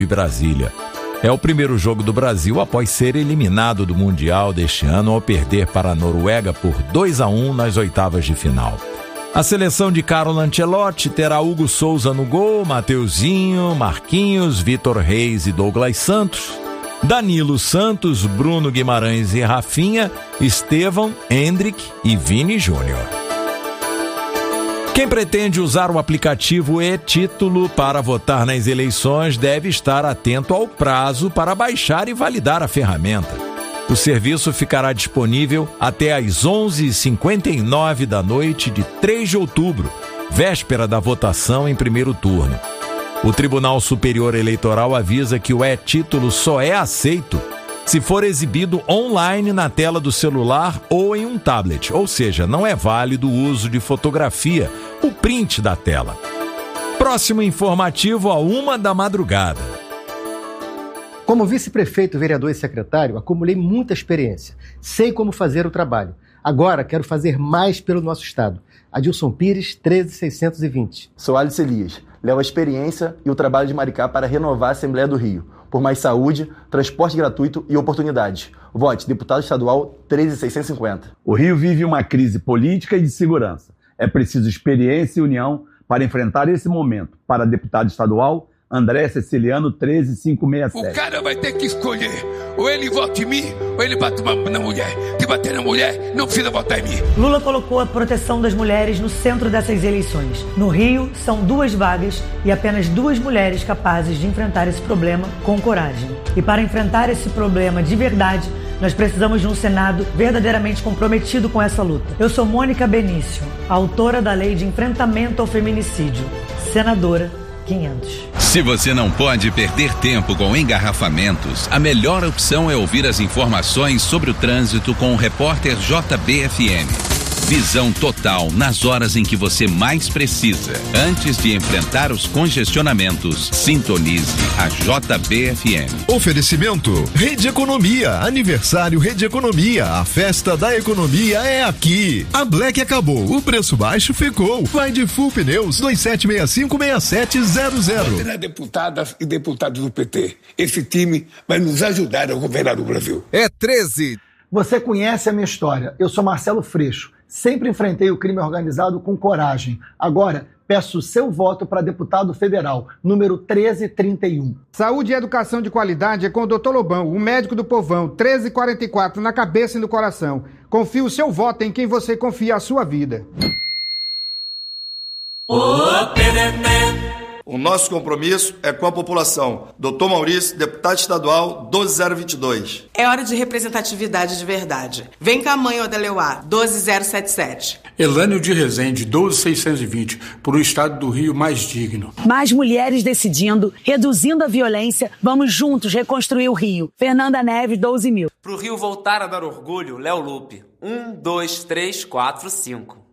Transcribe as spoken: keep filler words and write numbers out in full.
e Brasília. É o primeiro jogo do Brasil após ser eliminado do Mundial deste ano ao perder para a Noruega por dois a um nas oitavas de final. A seleção de Carlo Ancelotti terá Hugo Souza no gol, Mateuzinho, Marquinhos, Vitor Reis e Douglas Santos, Danilo Santos, Bruno Guimarães e Rafinha, Estevão, Endrick e Vini Júnior. Quem pretende usar o aplicativo e-Título para votar nas eleições deve estar atento ao prazo para baixar e validar a ferramenta. O serviço ficará disponível até às onze e cinquenta e nove da noite de três de outubro, véspera da votação em primeiro turno. O Tribunal Superior Eleitoral avisa que o e-Título só é aceito se for exibido online na tela do celular ou em um tablet, ou seja, não é válido o uso de fotografia, o print da tela. Próximo informativo a uma da madrugada. Como vice-prefeito, vereador e secretário, acumulei muita experiência. Sei como fazer o trabalho. Agora quero fazer mais pelo nosso estado. Adilson Pires, treze mil seiscentos e vinte. Sou Alice Elias. Levo a experiência e o trabalho de Maricá para renovar a Assembleia do Rio. Por mais saúde, transporte gratuito e oportunidades. Vote deputado estadual treze mil seiscentos e cinquenta. O Rio vive uma crise política e de segurança. É preciso experiência e união para enfrentar esse momento. Para deputado estadual, André Ceciliano, treze mil quinhentos e sessenta e sete. O cara vai ter que escolher. Ou ele vota em mim, ou ele bate na mulher. Se bater na mulher, não precisa votar em mim. Lula colocou a proteção das mulheres no centro dessas eleições. No Rio, são duas vagas e apenas duas mulheres capazes de enfrentar esse problema com coragem. E para enfrentar esse problema de verdade, nós precisamos de um Senado verdadeiramente comprometido com essa luta. Eu sou Mônica Benício, autora da Lei de Enfrentamento ao Feminicídio, senadora quinhentos. Se você não pode perder tempo com engarrafamentos, a melhor opção é ouvir as informações sobre o trânsito com o repórter J B F M. Visão total nas horas em que você mais precisa. Antes de enfrentar os congestionamentos, sintonize a J B F M. Oferecimento Rede Economia, aniversário Rede Economia, a festa da economia é aqui. A Black acabou, o preço baixo ficou. Vai de Full Pneus dois sete seis cinco seis sete zero zero. Terá deputadas e deputados do P T. Esse time vai nos ajudar a governar o Brasil. É treze. Você conhece a minha história. Eu sou Marcelo Freixo. Sempre enfrentei o crime organizado com coragem. Agora, peço o seu voto para deputado federal, número treze trinta e um. Saúde e educação de qualidade é com o doutor Lobão, o médico do povão, treze e quarenta e quatro, na cabeça e no coração. Confie o seu voto em quem você confia a sua vida. O nosso compromisso é com a população. doutor Maurício, deputado estadual doze mil vinte e dois. É hora de representatividade de verdade. Vem cá, mãe Odeleuá, doze mil setenta e sete. Elânio de Rezende, doze mil seiscentos e vinte, por um estado do Rio mais digno. Mais mulheres decidindo, reduzindo a violência, vamos juntos reconstruir o Rio. Fernanda Neves, doze mil. Pro Rio voltar a dar orgulho, Léo Lupe, um, dois, três, quatro, cinco.